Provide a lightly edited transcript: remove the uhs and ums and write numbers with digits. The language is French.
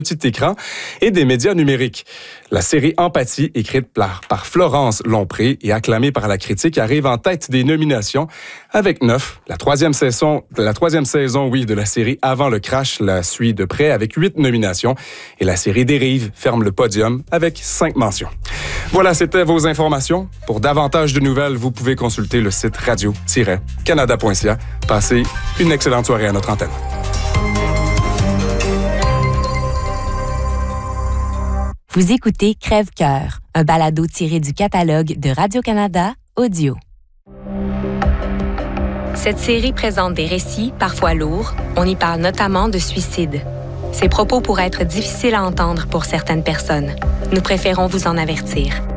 petit écran et des médias numériques. La série Empathie, écrite par Florence Lompré et acclamée par la critique, arrive en tête des nominations avec 9. La troisième saison, de la série Avant le crash la suit de près avec 8 nominations et la série Dérive ferme le podium avec 5 mentions. Voilà, c'était vos informations. Pour davantage de nouvelles, vous pouvez consulter le site radio-canada.ca. Passez une excellente soirée à notre antenne. Vous écoutez Crève-Cœur, un balado tiré du catalogue de Radio-Canada Audio. Cette série présente des récits, parfois lourds. On y parle notamment de suicide. Ces propos pourraient être difficiles à entendre pour certaines personnes. Nous préférons vous en avertir.